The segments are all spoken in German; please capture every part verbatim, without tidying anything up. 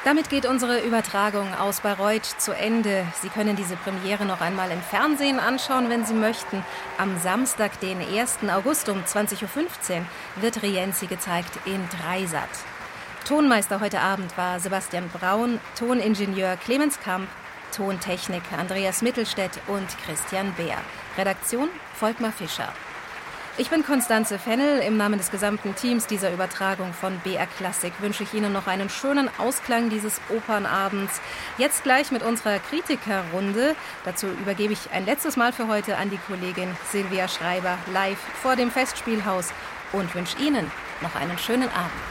Damit geht unsere Übertragung aus Bayreuth zu Ende. Sie können diese Premiere noch einmal im Fernsehen anschauen, wenn Sie möchten. Am Samstag, den ersten August um zwanzig Uhr fünfzehn, wird Rienzi gezeigt in Dreisat. Tonmeister heute Abend war Sebastian Braun, Toningenieur Clemens Kamp, Tontechnik Andreas Mittelstädt und Christian Beer. Redaktion Volkmar Fischer. Ich bin Konstanze Fennel. Im Namen des gesamten Teams dieser Übertragung von B R Klassik wünsche ich Ihnen noch einen schönen Ausklang dieses Opernabends. Jetzt gleich mit unserer Kritikerrunde. Dazu übergebe ich ein letztes Mal für heute an die Kollegin Silvia Schreiber live vor dem Festspielhaus und wünsche Ihnen noch einen schönen Abend.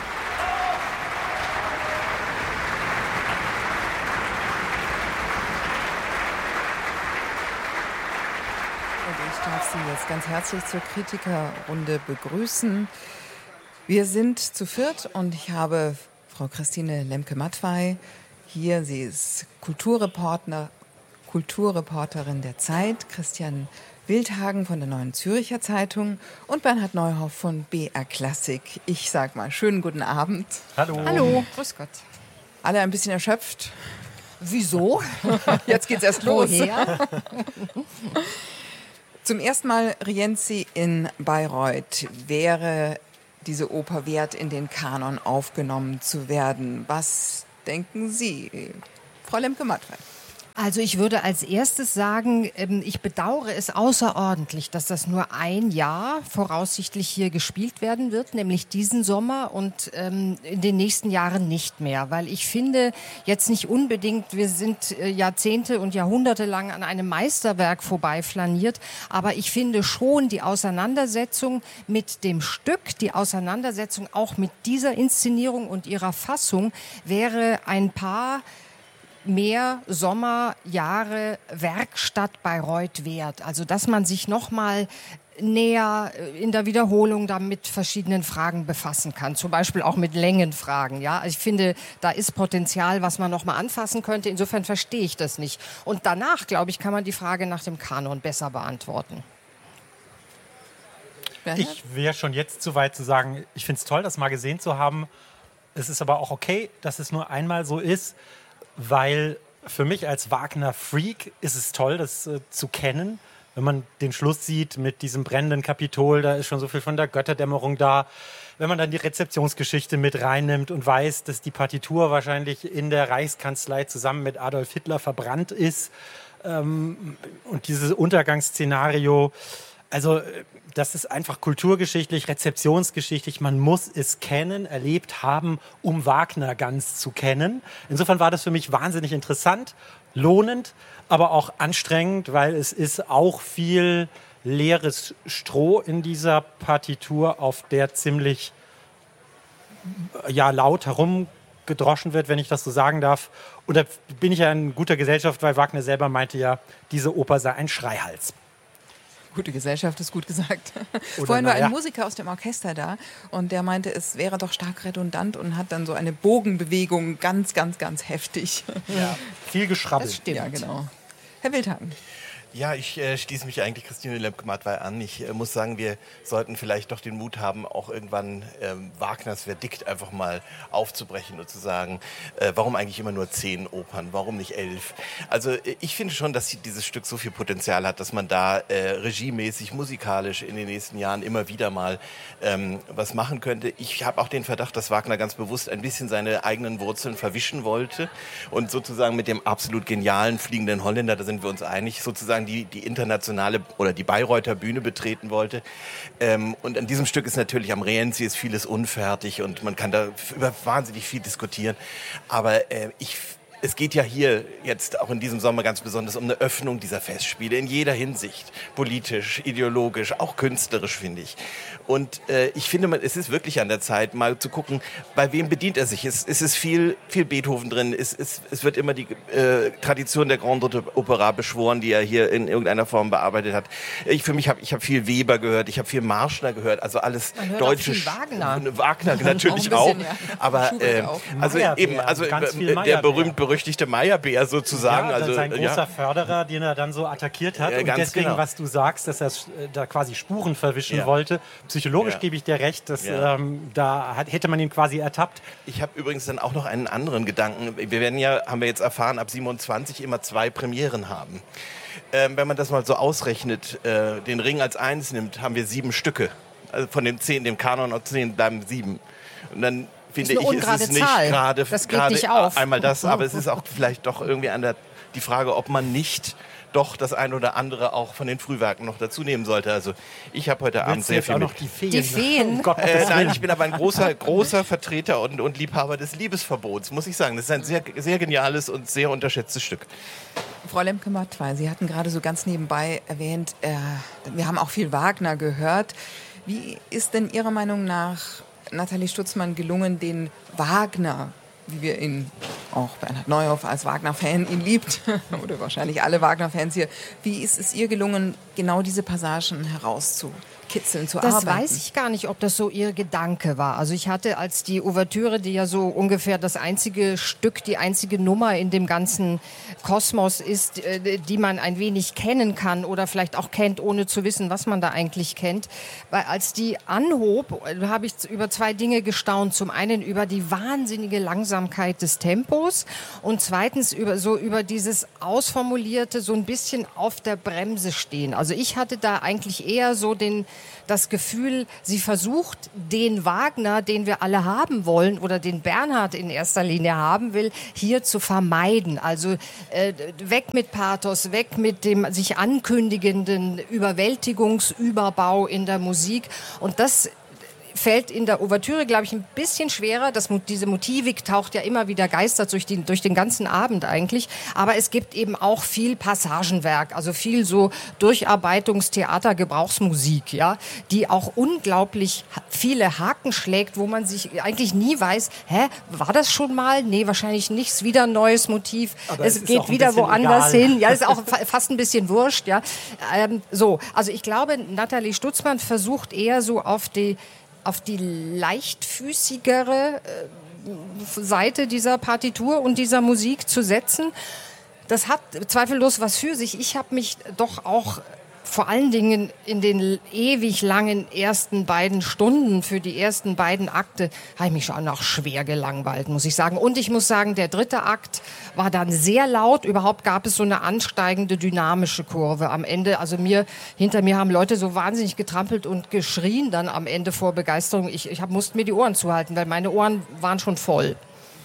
Ich darf Sie jetzt ganz herzlich zur Kritikerrunde begrüßen. Wir sind zu viert und ich habe Frau Christine Lemke-Mattwey hier. Sie ist Kulturreporter, Kulturreporterin der Zeit, Christian Wildhagen von der Neuen Zürcher Zeitung und Bernhard Neuhoff von B R Klassik. Ich sag mal, schönen guten Abend. Hallo. Hallo. Grüß Gott. Alle ein bisschen erschöpft. Wieso? Jetzt geht's erst los. Woher? Zum ersten Mal Rienzi in Bayreuth. Wäre diese Oper wert, in den Kanon aufgenommen zu werden? Was denken Sie, Frau Lemke-Mattwey? Also ich würde als erstes sagen, ich bedauere es außerordentlich, dass das nur ein Jahr voraussichtlich hier gespielt werden wird, nämlich diesen Sommer und in den nächsten Jahren nicht mehr. Weil ich finde jetzt nicht unbedingt, wir sind Jahrzehnte und Jahrhunderte lang an einem Meisterwerk vorbeiflaniert, aber ich finde schon die Auseinandersetzung mit dem Stück, die Auseinandersetzung auch mit dieser Inszenierung und ihrer Fassung wäre ein paar mehr Sommerjahre Werkstatt Bayreuth wert. Also dass man sich noch mal näher in der Wiederholung da mit verschiedenen Fragen befassen kann. Zum Beispiel auch mit Längenfragen. Ja? Also ich finde, da ist Potenzial, was man noch mal anfassen könnte. Insofern verstehe ich das nicht. Und danach, glaube ich, kann man die Frage nach dem Kanon besser beantworten. Ich wäre schon jetzt zu weit zu sagen, ich finde es toll, das mal gesehen zu haben. Es ist aber auch okay, dass es nur einmal so ist, weil für mich als Wagner-Freak ist es toll, das äh, zu kennen. Wenn man den Schluss sieht mit diesem brennenden Kapitol, da ist schon so viel von der Götterdämmerung da. Wenn man dann die Rezeptionsgeschichte mit reinnimmt und weiß, dass die Partitur wahrscheinlich in der Reichskanzlei zusammen mit Adolf Hitler verbrannt ist ähm, und dieses Untergangsszenario, also das ist einfach kulturgeschichtlich, rezeptionsgeschichtlich. Man muss es kennen, erlebt haben, um Wagner ganz zu kennen. Insofern war das für mich wahnsinnig interessant, lohnend, aber auch anstrengend, weil es ist auch viel leeres Stroh in dieser Partitur, auf der ziemlich ja, laut herumgedroschen wird, wenn ich das so sagen darf. Und da bin ich ja in guter Gesellschaft, weil Wagner selber meinte ja, diese Oper sei ein Schreihals. Gute Gesellschaft ist gut gesagt. Oder Vorhin war ja. ein Musiker aus dem Orchester da und der meinte, es wäre doch stark redundant und hat dann so eine Bogenbewegung ganz, ganz, ganz heftig. Ja, viel geschrabbelt. Das stimmt. Ja, genau. Herr Wildhagen. Ja, ich äh, schließe mich eigentlich Christine Lemke-Mattwey an. Ich äh, muss sagen, wir sollten vielleicht doch den Mut haben, auch irgendwann ähm, Wagners Verdikt einfach mal aufzubrechen und zu sagen, äh, warum eigentlich immer nur zehn Opern, warum nicht elf? Also äh, ich finde schon, dass dieses Stück so viel Potenzial hat, dass man da äh, regiemäßig, musikalisch in den nächsten Jahren immer wieder mal ähm, was machen könnte. Ich habe auch den Verdacht, dass Wagner ganz bewusst ein bisschen seine eigenen Wurzeln verwischen wollte und sozusagen mit dem absolut genialen Fliegenden Holländer, da sind wir uns einig, sozusagen Die, die internationale oder die Bayreuther Bühne betreten wollte. Ähm, und an diesem Stück ist natürlich am Rienzi ist vieles unfertig und man kann da über wahnsinnig viel diskutieren. Aber äh, ich es geht ja hier jetzt auch in diesem Sommer ganz besonders um eine Öffnung dieser Festspiele in jeder Hinsicht. Politisch, ideologisch, auch künstlerisch, finde ich. Und äh, ich finde, man, es ist wirklich an der Zeit, mal zu gucken, bei wem bedient er sich. Es, es ist viel, viel Beethoven drin. Es, es, es wird immer die äh, Tradition der Grande Opera beschworen, die er hier in irgendeiner Form bearbeitet hat. Ich für mich habe ich hab viel Weber gehört, ich habe viel Marschner gehört, also alles deutsche. Auch viel Wagner. Wagner natürlich auch. auch. Bisschen, ja. Aber äh, auch. also Meyerbeer, eben, also ganz viel der Meyerbeer. berühmt berühmte berüchtigte Meyerbeer sozusagen. Ja, also sein großer ja. Förderer, den er dann so attackiert hat. Ja, und ganz deswegen, genau. was du sagst, dass er äh, da quasi Spuren verwischen Ja. wollte. Psychologisch Ja. gebe ich dir recht, dass, Ja. ähm, da hat, hätte man ihn quasi ertappt. Ich habe übrigens dann auch noch einen anderen Gedanken. Wir werden ja, haben wir jetzt erfahren, ab siebenundzwanzig immer zwei Premieren haben. Ähm, wenn man das mal so ausrechnet, äh, den Ring als eins nimmt, haben wir sieben Stücke. Also von den zehn, dem Kanon aus zehn bleiben sieben. Und dann finde eine ich, ist ungerade es nicht Zahl. gerade Das geht gerade nicht auf. einmal das, aber es ist auch vielleicht doch irgendwie an der, die Frage, ob man nicht doch das ein oder andere auch von den Frühwerken noch dazu nehmen sollte. Also ich habe heute Abend Willst du sehr jetzt viel auch mit. noch die Feen? Die Feen? Oh Gott, Äh, nein, ich bin aber ein großer, großer Vertreter und, und Liebhaber des Liebesverbots, muss ich sagen. Das ist ein sehr, sehr geniales und sehr unterschätztes Stück. Frau Lemke-Mattwey, Sie hatten gerade so ganz nebenbei erwähnt, äh, wir haben auch viel Wagner gehört. Wie ist denn Ihrer Meinung nach Nathalie Stutzmann gelungen, den Wagner, wie wir ihn, auch Bernhard Neuhoff als Wagner-Fan ihn liebt, oder wahrscheinlich alle Wagner-Fans hier, wie ist es ihr gelungen, genau diese Passagen herauszukitzeln, zu Das arbeiten? weiß ich gar nicht, ob das so ihr Gedanke war. Also ich hatte als die Ouvertüre, die ja so ungefähr das einzige Stück, die einzige Nummer in dem ganzen Kosmos ist, äh, die man ein wenig kennen kann oder vielleicht auch kennt, ohne zu wissen, was man da eigentlich kennt. Weil als die anhob, äh, habe ich über zwei Dinge gestaunt. Zum einen über die wahnsinnige Langsamkeit des Tempos und zweitens über, so über dieses ausformulierte, so ein bisschen auf der Bremse stehen. Also ich hatte da eigentlich eher so den, das Gefühl, sie versucht, den Wagner, den wir alle haben wollen oder den Bernhard in erster Linie haben will, hier zu vermeiden. Also äh, weg mit Pathos, weg mit dem sich ankündigenden Überwältigungsüberbau in der Musik. Und das fällt in der Ouvertüre, glaube ich, ein bisschen schwerer. Das, diese Motivik taucht ja immer wieder geistert durch den, durch den ganzen Abend eigentlich. Aber es gibt eben auch viel Passagenwerk, also viel so Durcharbeitungstheater, Gebrauchsmusik, ja, die auch unglaublich viele Haken schlägt, wo man sich eigentlich nie weiß, hä, war das schon mal? Nee, wahrscheinlich nicht. Ist wieder ein neues Motiv. Aber es es ist geht auch ein wieder bisschen woanders egal. hin. Ja, ist auch fa- fast ein bisschen wurscht, ja. Ähm, so, also ich glaube, Nathalie Stutzmann versucht eher so auf die auf die leichtfüßigere äh, Seite dieser Partitur und dieser Musik zu setzen. Das hat zweifellos was für sich. Ich habe mich doch auch vor allen Dingen in den ewig langen ersten beiden Stunden für die ersten beiden Akte habe ich mich schon auch schwer gelangweilt, muss ich sagen. Und ich muss sagen, der dritte Akt war dann sehr laut. Überhaupt gab es so eine ansteigende, dynamische Kurve am Ende. Also mir, hinter mir haben Leute so wahnsinnig getrampelt und geschrien dann am Ende vor Begeisterung. Ich, ich hab, musste mir die Ohren zuhalten, weil meine Ohren waren schon voll.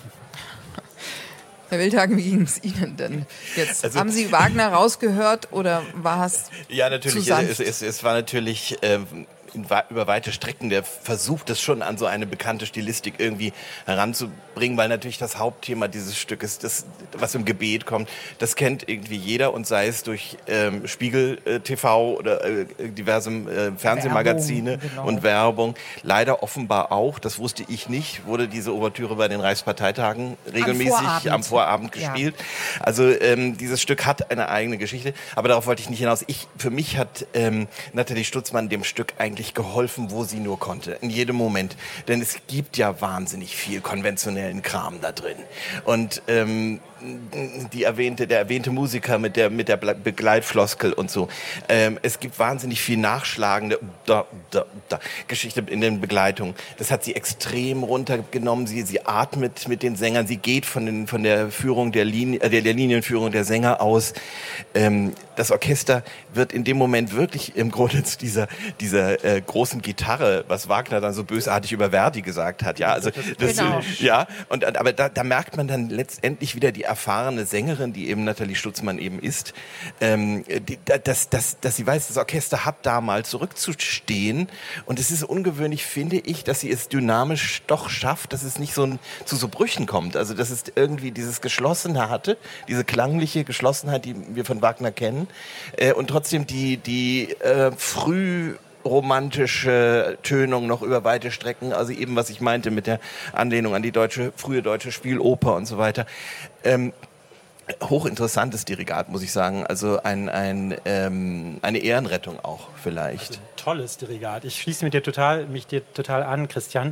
Herr Wildhagen, wie ging es Ihnen denn jetzt? Also- Haben Sie Wagner rausgehört oder war es Ja, natürlich. zu sanft? Es, es, es war natürlich ähm, in, über weite Strecken der Versuch, das schon an so eine bekannte Stilistik irgendwie heranzubringen, weil natürlich das Hauptthema dieses Stückes, das, was im Gebet kommt, das kennt irgendwie jeder und sei es durch ähm, Spiegel äh, T V oder äh, diverse äh, Fernsehmagazine Werbung, genau. und Werbung. Leider offenbar auch, das wusste ich nicht, wurde diese Ouvertüre bei den Reichsparteitagen regelmäßig Vorabend. am Vorabend Ja. gespielt. Also ähm, dieses Stück hat eine eigene Geschichte, aber darauf wollte ich nicht hinaus. Ich, für mich hat ähm, Nathalie Stutzmann dem Stück eigentlich geholfen, wo sie nur konnte, in jedem Moment. Denn es gibt ja wahnsinnig viel konventionellen Kram da drin. Und ähm, die erwähnte, der erwähnte Musiker mit der, mit der Begleitfloskel und so. Ähm, es gibt wahnsinnig viel nachschlagende da, da, da, Geschichte in den Begleitungen. Das hat sie extrem runtergenommen. Sie, sie atmet mit den Sängern. Sie geht von, den, von der Führung der, Linie, äh, der, der Linienführung der Sänger aus. Ähm, das Orchester wird in dem Moment wirklich im Grunde zu dieser, dieser äh, großen Gitarre, was Wagner dann so bösartig über Verdi gesagt hat. Ja, also das, Genau. ja, und aber da, da merkt man dann letztendlich wieder die erfahrene Sängerin, die eben Nathalie Stutzmann eben ist, ähm, die, dass, dass, dass sie weiß, das Orchester hat da mal zurückzustehen. Und es ist ungewöhnlich, finde ich, dass sie es dynamisch doch schafft, dass es nicht so ein, zu so Brüchen kommt. Also dass es irgendwie dieses Geschlossene hatte, diese klangliche Geschlossenheit, die wir von Wagner kennen, äh, und trotzdem die, die äh, früh romantische Tönung noch über weite Strecken, also eben was ich meinte mit der Anlehnung an die deutsche, frühe deutsche Spieloper und so weiter. Ähm, hochinteressantes Dirigat, muss ich sagen. Also ein, ein, ähm, eine Ehrenrettung auch vielleicht. Tolles Dirigat. Ich schließe mit dir total, mich dir total an, Christian.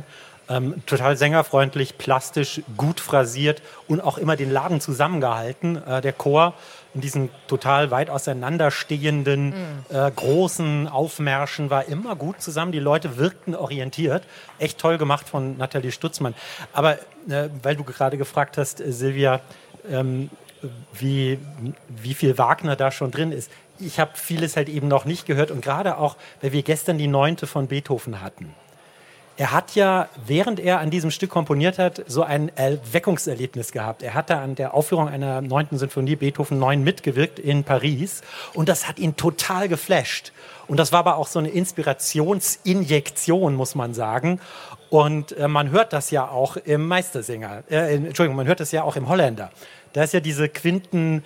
Ähm, total sängerfreundlich, plastisch, gut phrasiert und auch immer den Laden zusammengehalten. Äh, der Chor in diesen total weit auseinanderstehenden, mhm. äh, großen Aufmärschen war immer gut zusammen. Die Leute wirkten orientiert. Echt toll gemacht von Nathalie Stutzmann. Aber äh, weil du gerade gefragt hast, äh, Silvia, ähm, wie, wie viel Wagner da schon drin ist. Ich habe vieles halt eben noch nicht gehört und gerade auch, weil wir gestern die Neunte von Beethoven hatten. Er hat ja, während er an diesem Stück komponiert hat, so ein Erweckungserlebnis gehabt. Er hat da an der Aufführung einer neunten Sinfonie Beethoven neun mitgewirkt in Paris und das hat ihn total geflasht. Und das war aber auch so eine Inspirationsinjektion, muss man sagen. Und äh, man hört das ja auch im Meistersinger, äh, Entschuldigung, man hört das ja auch im Holländer. Da ist ja diese Quinten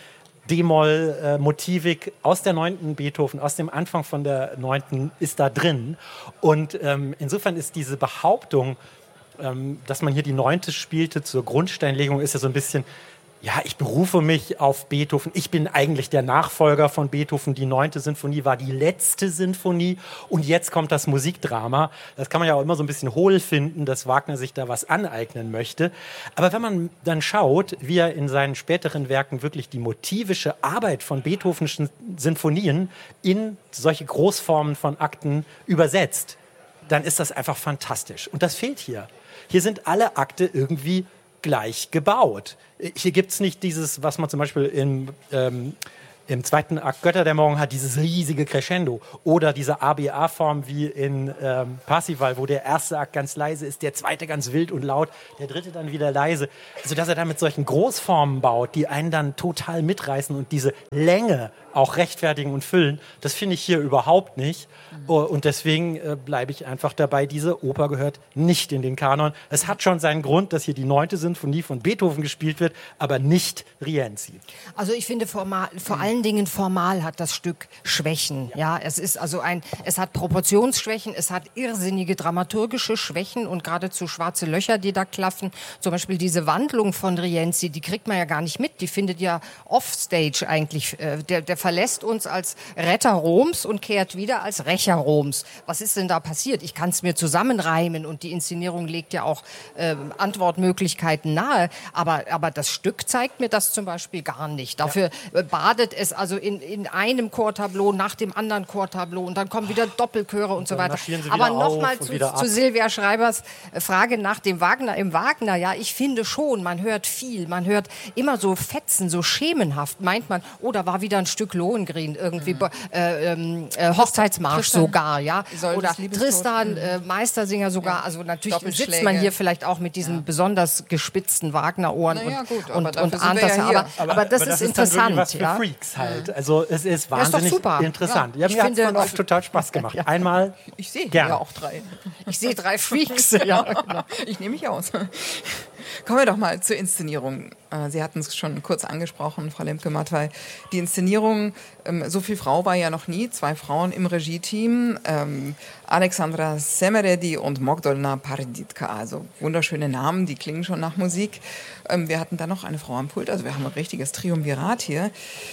D-Moll-Motivik aus der neunten Beethoven, aus dem Anfang von der neunten ist da drin. Und ähm, insofern ist diese Behauptung, ähm, dass man hier die neunte spielte zur Grundsteinlegung, ist ja so ein bisschen, ja, ich berufe mich auf Beethoven. Ich bin eigentlich der Nachfolger von Beethoven. Die neunte Sinfonie war die letzte Sinfonie und jetzt kommt das Musikdrama. Das kann man ja auch immer so ein bisschen hohl finden, dass Wagner sich da was aneignen möchte. Aber wenn man dann schaut, wie er in seinen späteren Werken wirklich die motivische Arbeit von Beethovenschen Sinfonien in solche Großformen von Akten übersetzt, dann ist das einfach fantastisch. Und das fehlt hier. Hier sind alle Akte irgendwie gleich gebaut. Hier gibt es nicht dieses, was man zum Beispiel im, ähm, im zweiten Akt Götter der Morgen hat, dieses riesige Crescendo oder diese A B A-Form wie in ähm, Parsifal, wo der erste Akt ganz leise ist, der zweite ganz wild und laut, der dritte dann wieder leise. Also dass er dann mit solchen Großformen baut, die einen dann total mitreißen und diese Länge auch rechtfertigen und füllen, das finde ich hier überhaupt nicht. Mhm. Und deswegen äh, bleibe ich einfach dabei, diese Oper gehört nicht in den Kanon. Es hat schon seinen Grund, dass hier die neunte Sinfonie von Beethoven gespielt wird, aber nicht Rienzi. Also ich finde, formal, vor allen Dingen formal hat das Stück Schwächen. Ja, es ist also ein, es hat Proportionsschwächen, es hat irrsinnige dramaturgische Schwächen und geradezu schwarze Löcher, die da klaffen. Zum Beispiel diese Wandlung von Rienzi, die kriegt man ja gar nicht mit. Die findet ja offstage eigentlich. Äh, der, der verlässt uns als Retter Roms und kehrt wieder als Rächer Roms. Was ist denn da passiert? Ich kann es mir zusammenreimen und die Inszenierung legt ja auch äh, Antwortmöglichkeiten nahe. Aber, aber das Stück zeigt mir das zum Beispiel gar nicht. Dafür ja. badet es also in, in einem Chortableau nach dem anderen Chortableau und dann kommen wieder Doppelchöre und, und so weiter. Aber nochmal zu, zu Silvia Schreibers Frage nach dem Wagner im Wagner. Ja, ich finde schon, man hört viel. Man hört immer so Fetzen, so schemenhaft. Meint man, oh, da war wieder ein Stück Lohengrin, irgendwie mhm. äh, äh, Hochzeitsmarsch Tristan. sogar, ja. Oder Tristan, äh, Meistersinger sogar. Ja. Also natürlich sitzt man hier vielleicht auch mit diesen ja. besonders gespitzten Wagner-Ohren ja, und, gut, und, und ahnt das ja. Aber, aber, aber das aber ist das interessant. Ist was für ja? Freaks halt. Also es ist wahnsinnig ist doch interessant. Ja. Ja, mir hat es oft total Spaß gemacht. Ja. Einmal Ich sehe ja ja auch drei. Ich sehe drei Freaks. ja, genau. Ich nehme mich aus. Kommen wir doch mal zur Inszenierung. Sie hatten es schon kurz angesprochen, Frau Lemke-Mattwey. Die Inszenierung, so viel Frau war ja noch nie, zwei Frauen im Regie-Team, ähm, Alexandra Semeredi und Mogdolna Parditka, also wunderschöne Namen, die klingen schon nach Musik. Ähm, wir hatten dann noch eine Frau am Pult, also wir haben ein richtiges Triumvirat hier.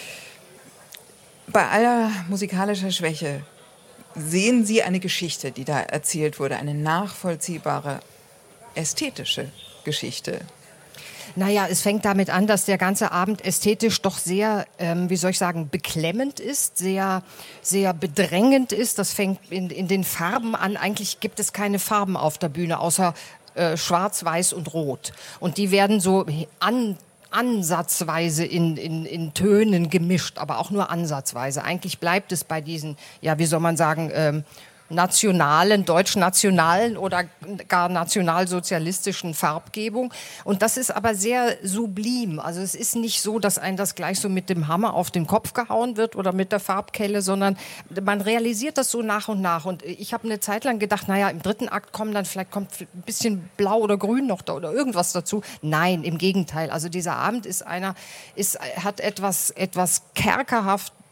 Bei aller musikalischer Schwäche sehen Sie eine Geschichte, die da erzählt wurde, eine nachvollziehbare, ästhetische Geschichte? Naja, es fängt damit an, dass der ganze Abend ästhetisch doch sehr, ähm, wie soll ich sagen, beklemmend ist, sehr, sehr bedrängend ist. Das fängt in, in den Farben an. Eigentlich gibt es keine Farben auf der Bühne, außer äh, Schwarz, Weiß und Rot. Und die werden so an ansatzweise in, in, in Tönen gemischt, aber auch nur ansatzweise. Eigentlich bleibt es bei diesen, ja, wie soll man sagen, ähm, nationalen, deutsch-nationalen oder gar nationalsozialistischen Farbgebung. Und das ist aber sehr sublim. Also es ist nicht so, dass einem das gleich so mit dem Hammer auf den Kopf gehauen wird oder mit der Farbkelle, sondern man realisiert das so nach und nach. Und ich habe eine Zeit lang gedacht, naja, im dritten Akt kommen dann vielleicht kommt ein bisschen Blau oder Grün noch da oder irgendwas dazu. Nein, im Gegenteil. Also dieser Abend ist einer, ist, hat etwas, etwas kerkerhaft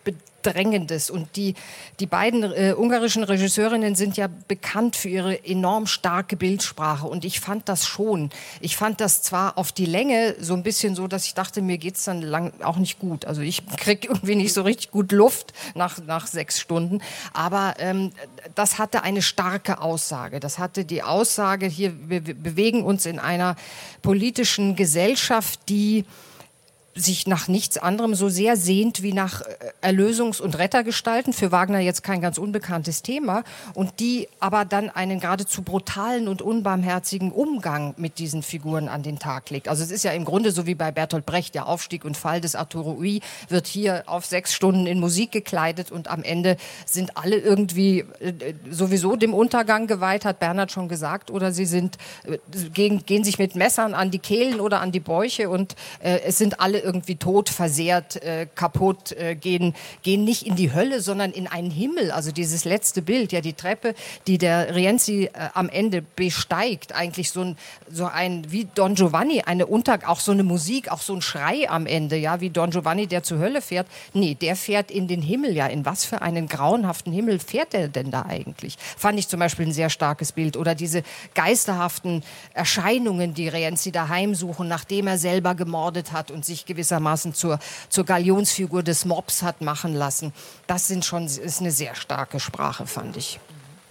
Bedrängendes. Und die, die beiden äh, ungarischen Regisseurinnen sind ja bekannt für ihre enorm starke Bildsprache. Und ich fand das schon. Ich fand das zwar auf die Länge so ein bisschen so, dass ich dachte, mir geht's dann lang auch nicht gut. Also ich krieg irgendwie nicht so richtig gut Luft nach, nach sechs Stunden. Aber ähm, das hatte eine starke Aussage. Das hatte die Aussage, hier, wir, wir bewegen uns in einer politischen Gesellschaft, die sich nach nichts anderem so sehr sehnt wie nach Erlösungs- und Rettergestalten, für Wagner jetzt kein ganz unbekanntes Thema, und die aber dann einen geradezu brutalen und unbarmherzigen Umgang mit diesen Figuren an den Tag legt. Also es ist ja im Grunde so wie bei Bertolt Brecht, der Aufstieg und Fall des Arturo Ui wird hier auf sechs Stunden in Musik gekleidet und am Ende sind alle irgendwie äh, sowieso dem Untergang geweiht, hat Bernhard schon gesagt, oder sie sind äh, gehen, gehen sich mit Messern an die Kehlen oder an die Bäuche und äh, es sind alle irgendwie tot, versehrt, äh, kaputt, äh, gehen, gehen nicht in die Hölle, sondern in einen Himmel. Also dieses letzte Bild, ja, die Treppe, die der Rienzi äh, am Ende besteigt, eigentlich so ein, so ein, wie Don Giovanni, eine Unter, auch so eine Musik, auch so ein Schrei am Ende, ja, wie Don Giovanni, der zur Hölle fährt. Nee, der fährt in den Himmel, ja. In was für einen grauenhaften Himmel fährt der denn da eigentlich? Fand ich zum Beispiel ein sehr starkes Bild. Oder diese geisterhaften Erscheinungen, die Rienzi da heimsuchen, nachdem er selber gemordet hat und sich gewissermaßen zur, zur Galionsfigur des Mobs hat machen lassen. Das sind schon, ist eine sehr starke Sprache, fand ich.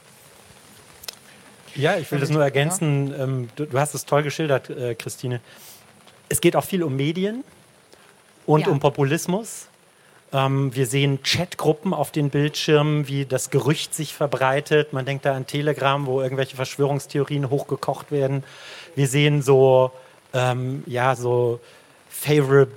Ja, ich will das nur ergänzen. Ähm, du, du hast es toll geschildert, äh, Christine. Es geht auch viel um Medien und Ja. um Populismus. Ähm, wir sehen Chatgruppen auf den Bildschirmen, wie das Gerücht sich verbreitet. Man denkt da an Telegram, wo irgendwelche Verschwörungstheorien hochgekocht werden. Wir sehen so, ähm, ja, so Favor-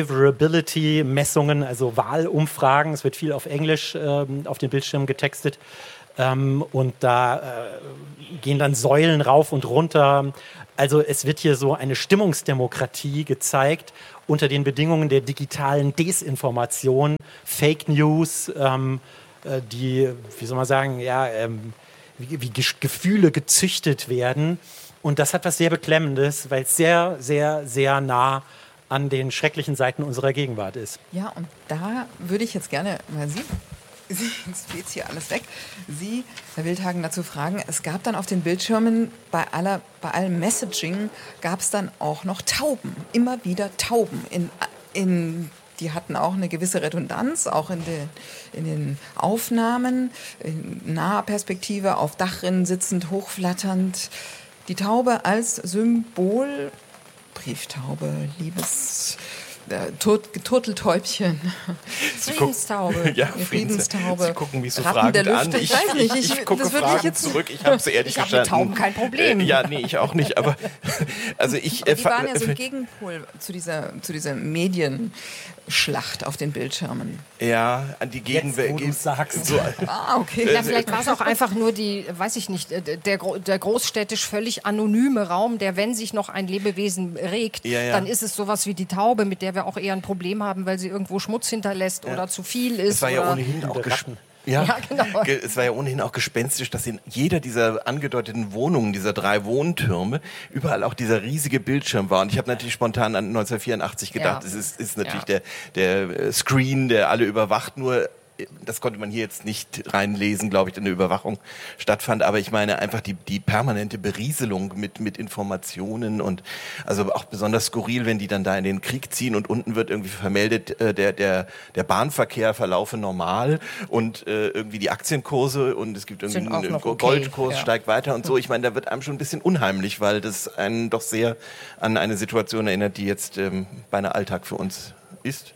Favorability-Messungen, also Wahlumfragen. Es wird viel auf Englisch ähm, auf den Bildschirmen getextet. Ähm, und da äh, gehen dann Säulen rauf und runter. Also es wird hier so eine Stimmungsdemokratie gezeigt unter den Bedingungen der digitalen Desinformation, Fake News, ähm, äh, die, wie soll man sagen, ja, ähm, wie, wie Ge- Gefühle gezüchtet werden. Und das hat was sehr Beklemmendes, weil es sehr, sehr, sehr nah an den schrecklichen Seiten unserer Gegenwart ist. Ja, und da würde ich jetzt gerne mal Sie, Sie jetzt weht hier alles weg, Sie, Herr Wildhagen, dazu fragen, es gab dann auf den Bildschirmen bei, aller, bei allem Messaging gab es dann auch noch Tauben, immer wieder Tauben. In, in, die hatten auch eine gewisse Redundanz, auch in den, in den Aufnahmen, in naher Perspektive, auf Dachrinnen sitzend, hochflatternd. Die Taube als Symbol, Brieftaube, Liebes... Äh, Tur- Turteltäubchen. Friedenstaube. Ja, Friedenstaube. Sie gucken mich so Ratten der fragend an. Lüfte. Ich weiß nicht, ich- ich gucke das würde mich fragend jetzt- zurück. Ich habe es ehrlich Ich habe mit verstanden. Tauben kein Problem. Äh, ja, nee, ich auch nicht. Aber also ich. Aber die äh, waren ja so ein Gegenpol zu dieser, zu dieser Medienschlacht auf den Bildschirmen. ja, an die Gegenwehr. Jetzt, wo du's sagst. So, Ah, okay. Ja, vielleicht war es auch einfach nur die, weiß ich nicht, äh, der, gro- der großstädtisch völlig anonyme Raum, der, wenn sich noch ein Lebewesen regt, Ja, ja. dann ist es sowas wie die Taube, mit der wir auch eher ein Problem haben, weil sie irgendwo Schmutz hinterlässt oder zu viel ist. es war ja oder ohnehin auch ges- Ratten. Ja, Ja, genau. ge- es war ja ohnehin auch gespenstisch, dass in jeder dieser angedeuteten Wohnungen, dieser drei Wohntürme, überall auch dieser riesige Bildschirm war. Und ich habe natürlich spontan an neunzehnhundertvierundachtzig gedacht, Ja. es ist, ist natürlich Ja. der, der äh, Screen, der alle überwacht, nur äh, das konnte man hier jetzt nicht reinlesen, glaube ich, in der Überwachung stattfand. Aber ich meine einfach die, die permanente Berieselung mit, mit Informationen und also auch besonders skurril, wenn die dann da in den Krieg ziehen und unten wird irgendwie vermeldet, äh, der, der, der Bahnverkehr verlaufe normal und äh, irgendwie die Aktienkurse und es gibt irgendwie Sind auch einen noch okay, Goldkurs ja. steigt weiter und so. Ich meine, da wird einem schon ein bisschen unheimlich, weil das einen doch sehr an eine Situation erinnert, die jetzt ähm, beinahe Alltag für uns ist.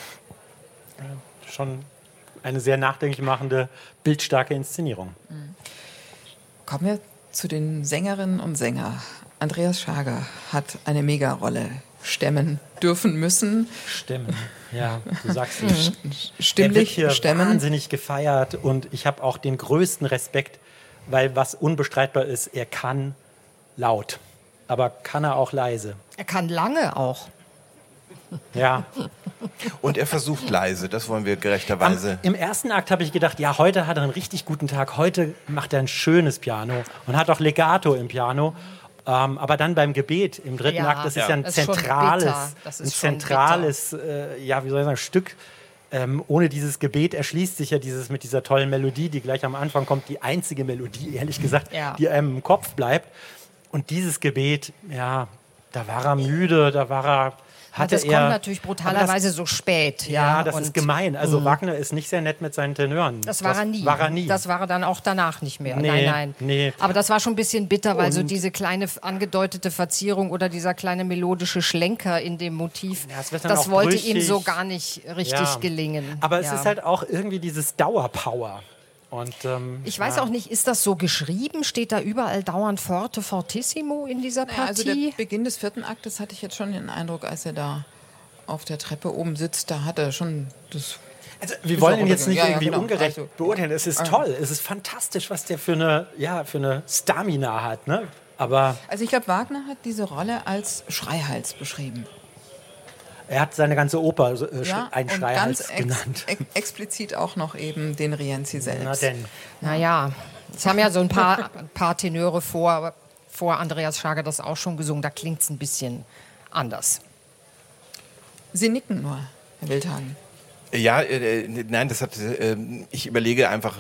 Schon eine sehr nachdenklich machende, bildstarke Inszenierung. Kommen wir zu den Sängerinnen und Sängern. Andreas Schager hat eine Megarolle stemmen dürfen müssen. Stimmen, ja, du sagst es. Er wird Stimmlich hier stemmen. wahnsinnig gefeiert und ich habe auch den größten Respekt, weil was unbestreitbar ist, er kann laut, aber kann er auch leise. Er kann lange auch. Ja. Und er versucht leise, das wollen wir Am, gerechterweise. Im ersten Akt habe ich gedacht, ja, heute hat er einen richtig guten Tag, heute macht er ein schönes Piano und hat auch Legato im Piano. Ähm, aber dann beim Gebet im dritten Ja, Akt, das ja. ist ja ein Das ist schon zentrales, bitter. Das ist ein schon zentrales, äh, ja, wie soll ich sagen, Stück. ähm, ohne dieses Gebet erschließt sich ja dieses mit dieser tollen Melodie, die gleich am Anfang kommt, die einzige Melodie, ehrlich gesagt, Ja. die einem im Kopf bleibt. Und dieses Gebet, ja, da war er müde, da war er... Hatte das er, kommt natürlich brutalerweise so spät. Ja, Ja, das und ist gemein. Also Wagner ist nicht sehr nett mit seinen Tenören. Das war er nie. War er nie. Das war er dann auch danach nicht mehr. Nee, nein, nein. nee. Aber das war schon ein bisschen bitter, weil so Und- diese kleine angedeutete Verzierung oder dieser kleine melodische Schlenker in dem Motiv, Ja, es wird dann das auch wollte brüchig. ihm so gar nicht richtig Ja. gelingen. Aber es ja. ist halt auch irgendwie dieses Dauerpower. Und, ähm, Ich weiß ja. auch nicht, ist das so geschrieben? Steht da überall dauernd Forte Fortissimo in dieser Naja, also der Partie? Beginn des vierten Aktes hatte ich jetzt schon den Eindruck, als er da auf der Treppe oben sitzt, da hat er schon das... Also, wir Ist wollen auch ihn jetzt nicht ja, ja, irgendwie genau. ungerecht Also- beurteilen. Es ist toll, es ist fantastisch, was der für eine, ja, für eine Stamina hat. Ne? Aber Also ich glaube, Wagner hat diese Rolle als Schreihals beschrieben. er hat seine ganze Oper so, äh, Ja, ein und Schreihals ganz ex genannt. ex explizit auch noch eben den Rienzi selbst. Na denn. Naja, es haben ja so ein paar, ein paar Tenöre vor, vor Andreas Schager das auch schon gesungen. Da klingt es ein bisschen anders. Sie nicken nur, Herr Wildhagen. Ja, äh, nein, das hat, äh, ich überlege einfach,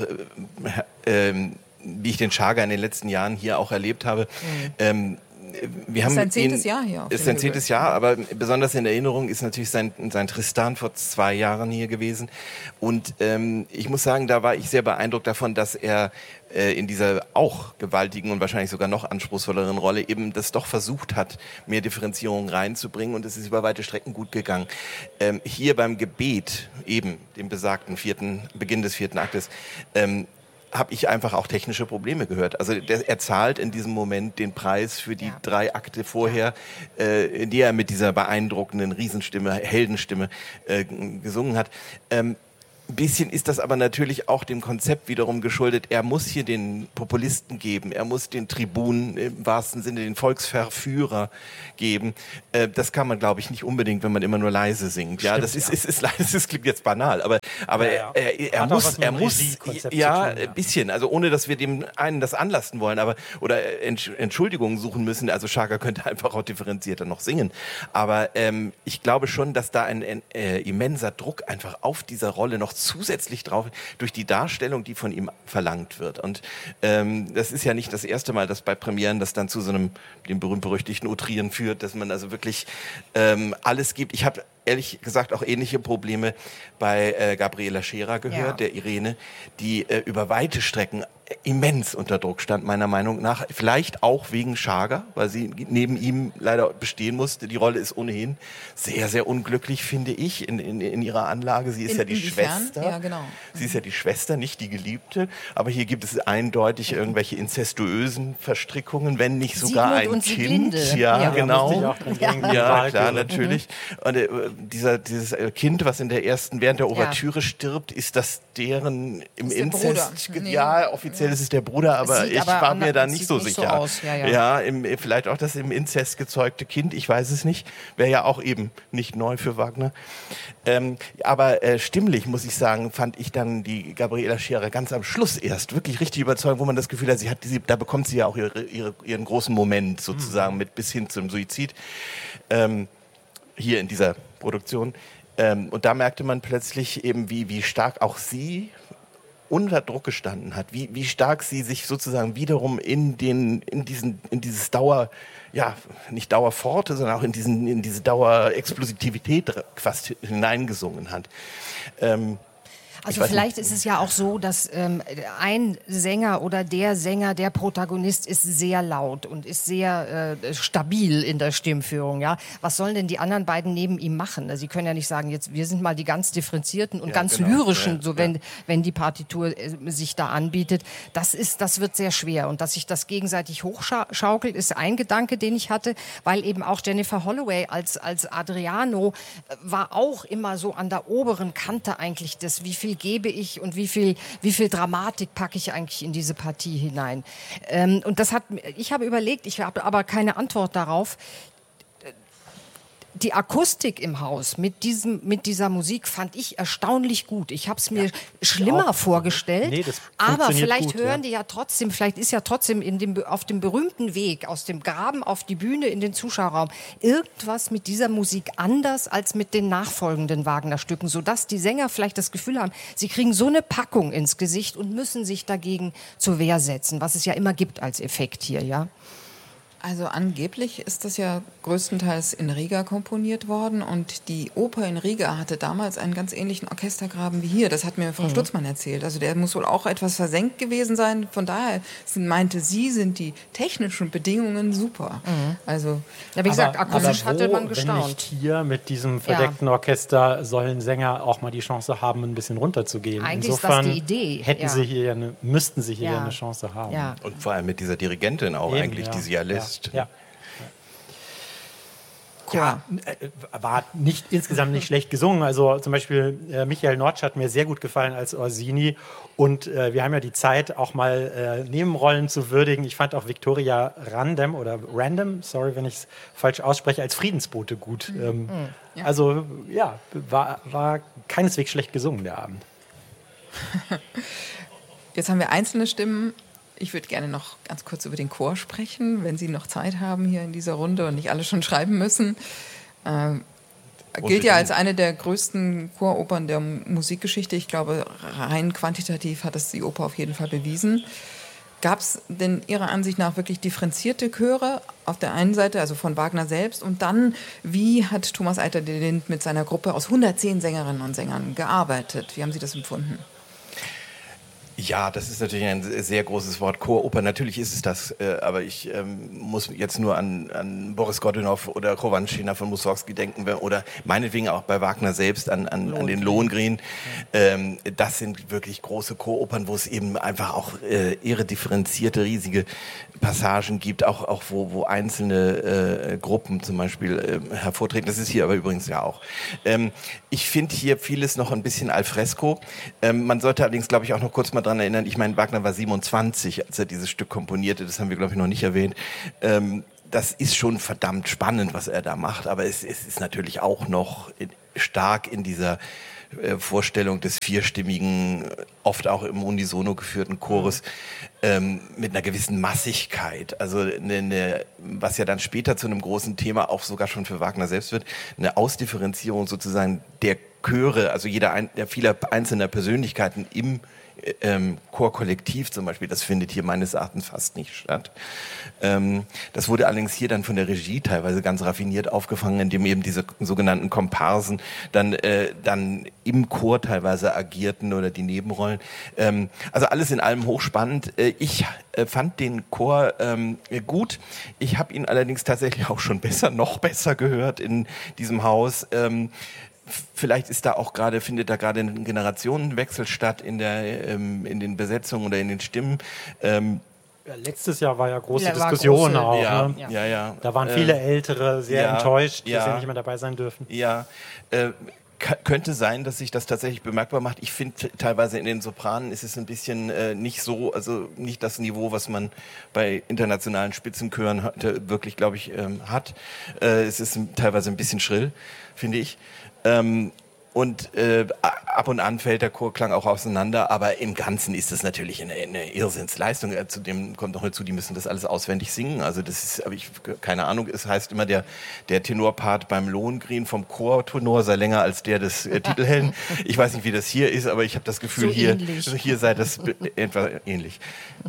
äh, äh, wie ich den Schager in den letzten Jahren hier auch erlebt habe. Mhm. Ähm, wir haben sein zehntes ihn, Jahr hier auf ist dem sein Hügel. zehntes Jahr, aber besonders in Erinnerung ist natürlich sein, sein Tristan vor zwei Jahren hier gewesen. Und ähm, ich muss sagen, da war ich sehr beeindruckt davon, dass er äh, in dieser auch gewaltigen und wahrscheinlich sogar noch anspruchsvolleren Rolle eben das doch versucht hat, mehr Differenzierung reinzubringen. Und es ist über weite Strecken gut gegangen. Ähm, hier beim Gebet, eben dem besagten vierten, Beginn des vierten Aktes, ähm, habe ich einfach auch technische Probleme gehört. Also der, er zahlt in diesem Moment den Preis für die Ja. drei Akte vorher, äh, in die er mit dieser beeindruckenden Riesenstimme, Heldenstimme äh, g- gesungen hat. Ähm, Ein bisschen ist das aber natürlich auch dem Konzept wiederum geschuldet. Er muss hier den Populisten geben, er muss den Tribun im wahrsten Sinne, den Volksverführer geben. Äh, das kann man, glaube ich, nicht unbedingt, wenn man immer nur leise singt. Ja, Stimmt, das ist, ja. ist, ist leise, das klingt jetzt banal, aber, aber Ja, ja. er, er, er Hat auch muss, was mit er dem muss, Regiekonzept ja, zu tun, ja. ein bisschen. Also ohne, dass wir dem einen das anlasten wollen, aber oder Entsch- Entschuldigungen suchen müssen. Also Schager könnte einfach auch differenzierter noch singen. Aber ähm, ich glaube schon, dass da ein, ein äh, immenser Druck einfach auf dieser Rolle noch zusätzlich drauf durch die Darstellung, die von ihm verlangt wird. Und ähm, das ist ja nicht das erste Mal, dass bei Premieren das dann zu so einem dem berühmt-berüchtigten Outrieren führt, dass man also wirklich ähm, alles gibt. Ich habe ehrlich gesagt auch ähnliche Probleme bei äh, Gabriela Scherer gehört, Ja. der Irene, die äh, über weite Strecken immens unter Druck stand, meiner Meinung nach. Vielleicht auch wegen Schager, weil sie neben ihm leider bestehen musste. Die Rolle ist ohnehin sehr, sehr unglücklich, finde ich, in, in, in ihrer Anlage. Sie ist In- ja die inwiefern? Schwester. Ja, genau. Sie ist ja die Schwester, nicht die Geliebte. Aber hier gibt es eindeutig irgendwelche inzestuösen Verstrickungen, wenn nicht sogar Sigmund ein und Kind. Sieglinde. Ja, Ja. genau. Da musste ich auch dran denken, die Ja, Wahlküre. klar, natürlich. Und äh, dieser, dieses äh, Kind, was in der ersten, während der Ouvertüre stirbt, ist das deren im Ist der Inzest? Bruder. Nee. Ja, offiziell ist es der Bruder, aber Sieht ich aber war an- mir da sieht nicht so nicht so sicher. aus, ja, ja. im, vielleicht auch das im Inzest gezeugte Kind, ich weiß es nicht. Wäre ja auch eben nicht neu für Wagner. Ähm, aber äh, stimmlich, muss ich sagen, fand ich dann die Gabriela Scherer ganz am Schluss erst wirklich richtig überzeugend, wo man das Gefühl hat, sie hat diese, da bekommt sie ja auch ihre, ihre, ihren großen Moment sozusagen mit bis hin zum Suizid. Ähm, hier in dieser Produktion. Ähm, und da merkte man plötzlich eben, wie, wie stark auch sie unter Druck gestanden hat, wie, wie stark sie sich sozusagen wiederum in den, in diesen, in dieses Dauer, ja, nicht Dauerforte, sondern auch in diesen, in diese Dauerexplosivität fast hineingesungen hat. Ähm, Also weiß vielleicht ist es ja auch so, dass ähm, ein Sänger oder der Sänger, der Protagonist ist sehr laut und ist sehr äh, stabil in der Stimmführung. Ja, was sollen denn die anderen beiden neben ihm machen? Sie können ja nicht sagen, jetzt wir sind mal die ganz differenzierten und Ja, ganz genau. lyrischen, Ja, so wenn wenn die Partitur äh, sich da anbietet. Das ist, das wird sehr schwer und dass sich das gegenseitig hochschaukelt, ist ein Gedanke, den ich hatte, weil eben auch Jennifer Holloway als als Adriano äh, war auch immer so an der oberen Kante eigentlich des, wie viel gebe ich und wie viel, wie viel Dramatik packe ich eigentlich in diese Partie hinein. Ähm, und das hat, ich habe überlegt, ich habe aber keine Antwort darauf. die Akustik im Haus mit, diesem, mit dieser Musik fand ich erstaunlich gut. Ich habe es mir ja, schlimmer vorgestellt, nee, das aber vielleicht gut, hören ja. die ja trotzdem, vielleicht ist ja trotzdem in dem, auf dem berühmten Weg aus dem Graben auf die Bühne in den Zuschauerraum irgendwas mit dieser Musik anders als mit den nachfolgenden Wagner-Stücken, sodass die Sänger vielleicht das Gefühl haben, sie kriegen so eine Packung ins Gesicht und müssen sich dagegen zur Wehr setzen, was es ja immer gibt als Effekt hier, ja. Also angeblich ist das ja größtenteils in Riga komponiert worden und die Oper in Riga hatte damals einen ganz ähnlichen Orchestergraben wie hier. Das hat mir Frau mhm. Stutzmann erzählt. Also der muss wohl auch etwas versenkt gewesen sein. Von daher sind, meinte sie, sind die technischen Bedingungen super. Mhm. Also, ja, wie gesagt, akustisch hatte man gestaunt. Wenn nicht hier mit diesem verdeckten ja. Orchester sollen Sänger auch mal die Chance haben, ein bisschen runterzugehen. Eigentlich Insofern ist das die Idee. Hätten ja. sie hier eine, müssten sie hier ja. eine Chance haben. Ja. Und vor allem mit dieser Dirigentin auch Eben, eigentlich, ja. die sie ja lässt. Ja. Ja, war nicht insgesamt nicht schlecht gesungen. Also zum Beispiel äh, Michael Notch hat mir sehr gut gefallen als Orsini. Und äh, wir haben ja die Zeit, auch mal äh, Nebenrollen zu würdigen. Ich fand auch Victoria Random oder Random, sorry, wenn ich es falsch ausspreche, als Friedensbote gut. Mhm. Ähm, ja. Also ja, war, war keineswegs schlecht gesungen, der Abend. Jetzt haben wir einzelne Stimmen. Ich würde gerne noch ganz kurz über den Chor sprechen, wenn Sie noch Zeit haben hier in dieser Runde und nicht alle schon schreiben müssen. Äh, gilt ja als eine der größten Choropern der Musikgeschichte. Ich glaube, rein quantitativ hat es die Oper auf jeden Fall bewiesen. Gab es denn Ihrer Ansicht nach wirklich differenzierte Chöre auf der einen Seite, also von Wagner selbst, und dann, wie hat Thomas Eiter-de-Lind mit seiner Gruppe aus hundertzehn Sängerinnen und Sängern gearbeitet? Wie haben Sie das empfunden? Ja, das ist natürlich ein sehr großes Wort, Choroper. Natürlich ist es das, äh, aber ich ähm, muss jetzt nur an, an Boris Godunov oder Chowanschina von Mussorgsky denken oder meinetwegen auch bei Wagner selbst an, an, an den Lohengrin. Ähm, das sind wirklich große Choropern, wo es eben einfach auch äh, irre differenzierte, riesige Passagen gibt, auch, auch wo, wo einzelne äh, Gruppen zum Beispiel äh, hervortreten. Das ist hier aber übrigens ja auch. Ähm, ich finde hier vieles noch ein bisschen al fresco. Ähm, man sollte allerdings, glaube ich, auch noch kurz mal daran erinnern, ich meine, Wagner war siebenundzwanzig, als er dieses Stück komponierte, das haben wir, glaube ich, noch nicht erwähnt. Ähm, das ist schon verdammt spannend, was er da macht, aber es, es ist natürlich auch noch in, stark in dieser äh, Vorstellung des vierstimmigen, oft auch im Unisono geführten Chores, ähm, mit einer gewissen Massigkeit, also eine, eine, was ja dann später zu einem großen Thema auch sogar schon für Wagner selbst wird, eine Ausdifferenzierung sozusagen der Chöre, also jeder ein, der vieler einzelner Persönlichkeiten im Ähm, Chorkollektiv zum Beispiel, das findet hier meines Erachtens fast nicht statt. Ähm, das wurde allerdings hier dann von der Regie teilweise ganz raffiniert aufgefangen, indem eben diese sogenannten Komparsen dann, äh, dann im Chor teilweise agierten oder die Nebenrollen. Ähm, also alles in allem hochspannend. Äh, ich äh, fand den Chor ähm, gut. Ich habe ihn allerdings tatsächlich auch schon besser, noch besser gehört in diesem Haus. Ähm, Vielleicht ist da auch gerade, findet da gerade ein Generationenwechsel statt in der, ähm, in den Besetzungen oder in den Stimmen. Ähm, ja, letztes Jahr war ja große ja, Diskussion große, auch. Ja, ne? ja, ja, ja. Da waren viele äh, Ältere sehr ja, enttäuscht, ja, dass sie nicht mehr dabei sein dürfen. Ja, äh, könnte sein, dass sich das tatsächlich bemerkbar macht. Ich finde teilweise in den Sopranen ist es ein bisschen äh, nicht so, also nicht das Niveau, was man bei internationalen Spitzenchören heute wirklich, glaube ich, ähm, hat. Äh, es ist teilweise ein bisschen schrill, finde ich. Ähm, und äh, ab und an fällt der Chorklang auch auseinander, aber im Ganzen ist das natürlich eine, eine Irrsinnsleistung. Äh, zudem kommt noch dazu, die müssen das alles auswendig singen. Also das ist, aber ich keine Ahnung, es heißt immer, der, der Tenorpart beim Lohengrin vom Chortenor sei länger als der des äh, Titelhelden. Ich weiß nicht, wie das hier ist, aber ich habe das Gefühl, so hier, ähnlich. hier sei das etwa ähnlich.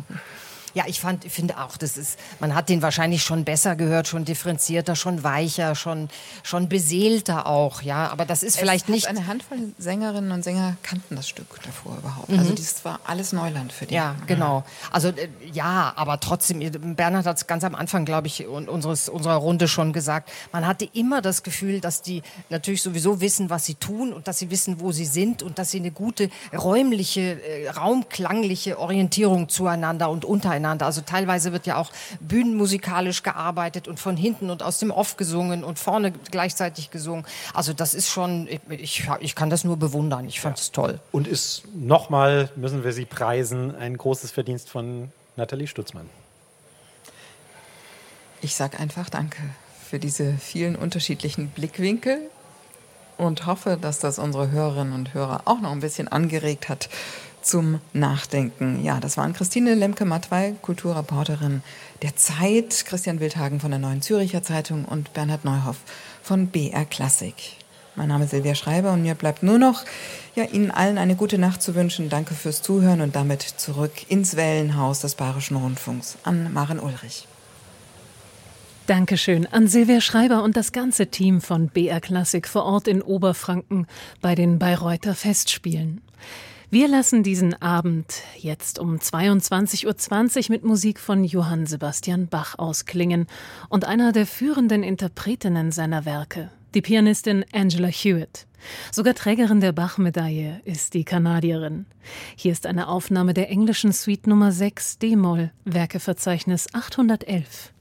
Ja, ich fand, ich finde auch, das ist, man hat den wahrscheinlich schon besser gehört, schon differenzierter, schon weicher, schon, schon beseelter auch, ja. Aber das ist es vielleicht hat nicht. Eine Handvoll Sängerinnen und Sänger kannten das Stück davor überhaupt. Mhm. Also das war alles Neuland für die. Ja, genau. Also äh, ja, aber trotzdem, Bernhard hat es ganz am Anfang, glaube ich, unseres, unserer Runde schon gesagt, man hatte immer das Gefühl, dass die natürlich sowieso wissen, was sie tun und dass sie wissen, wo sie sind und dass sie eine gute räumliche, äh, raumklangliche Orientierung zueinander und untereinander. Also teilweise wird ja auch bühnenmusikalisch gearbeitet und von hinten und aus dem Off gesungen und vorne gleichzeitig gesungen. Also das ist schon, ich, ich kann das nur bewundern. Ich fand es ja toll. Und ist nochmal, müssen wir sie preisen, ein großes Verdienst von Nathalie Stutzmann. Ich sage einfach Danke für diese vielen unterschiedlichen Blickwinkel und hoffe, dass das unsere Hörerinnen und Hörer auch noch ein bisschen angeregt hat zum Nachdenken. Ja, das waren Christine Lemke-Mattwey, Kulturreporterin der Zeit, Christian Wildhagen von der Neuen Zürcher Zeitung und Bernhard Neuhoff von B R Klassik. Mein Name ist Silvia Schreiber und mir bleibt nur noch, ja, Ihnen allen eine gute Nacht zu wünschen. Danke fürs Zuhören und damit zurück ins Wellenhaus des Bayerischen Rundfunks an Maren Ulrich. Dankeschön an Silvia Schreiber und das ganze Team von B R Klassik vor Ort in Oberfranken bei den Bayreuther Festspielen. Wir lassen diesen Abend jetzt um zweiundzwanzig Uhr zwanzig mit Musik von Johann Sebastian Bach ausklingen und einer der führenden Interpretinnen seiner Werke, die Pianistin Angela Hewitt. Sogar Trägerin der Bach-Medaille ist die Kanadierin. Hier ist eine Aufnahme der englischen Suite Nummer sechs D-Moll, Werkeverzeichnis achthundertelf.